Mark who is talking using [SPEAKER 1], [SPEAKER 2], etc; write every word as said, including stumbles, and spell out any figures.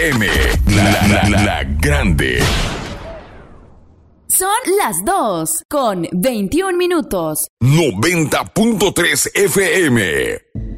[SPEAKER 1] M. La, la, la, la grande.
[SPEAKER 2] Son las dos con veintiún minutos.
[SPEAKER 1] noventa punto tres F M.